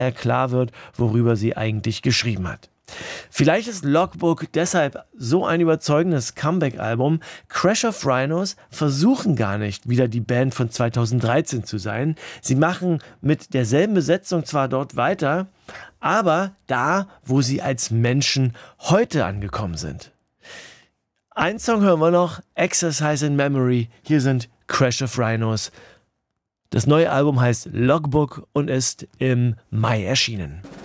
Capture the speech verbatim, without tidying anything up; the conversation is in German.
er klar wird, worüber sie eigentlich geschrieben hat. Vielleicht ist Logbook deshalb so ein überzeugendes Comeback-Album. Crash of Rhinos versuchen gar nicht, wieder die Band von zweitausenddreizehn zu sein. Sie machen mit derselben Besetzung zwar dort weiter, aber da, wo sie als Menschen heute angekommen sind. Ein Song hören wir noch, Exercise in Memory. Hier sind Crash of Rhinos. Das neue Album heißt Logbook und ist im Mai erschienen.